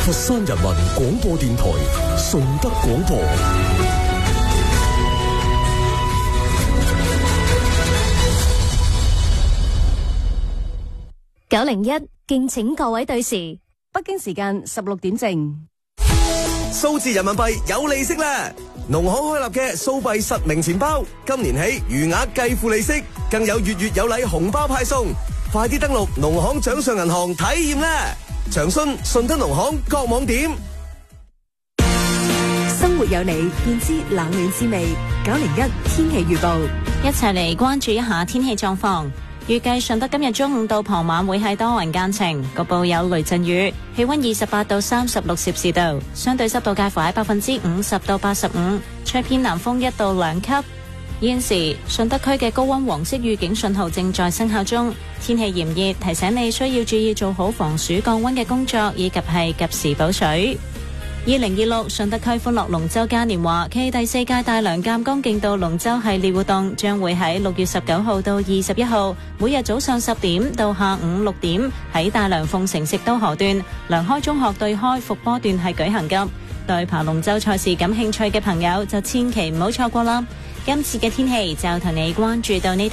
佛山人民廣播電台順德廣播。 901，敬請各位對時。 北京時間16點正。 數字人民幣有利息啦！農行開立嘅數幣實名錢包，今年起餘額計付利息，更有月月有禮紅包派送。快啲登錄農行掌上銀行體驗啦！詳詢順德農行各網點。 生活有你，見知冷暖滋味。901天氣預報， 一齊嚟關注一下天氣狀況。預計順德今日中午到傍晚會係多雲間晴，局部有雷陣雨，氣溫28到36攝氏度，相對濕度介乎喺50%到85%，吹偏南風1到2級。現時順德區嘅高溫黃色預警信號正在生效中，天氣炎熱，提醒你需要注意做好防暑降溫嘅工作，以及係及時補水。2026順德區歡樂龍舟嘉年華暨第4屆大良鑑江競渡龍舟系列活動將會喺6月19號到21號，每日早上10點到下午6點喺大良鳳城食都河段、良開中學對開復波段係舉行㗎。對爬龍舟賽事感興趣嘅朋友就千祈唔好錯過啦！今次嘅天氣就同你關注到呢度。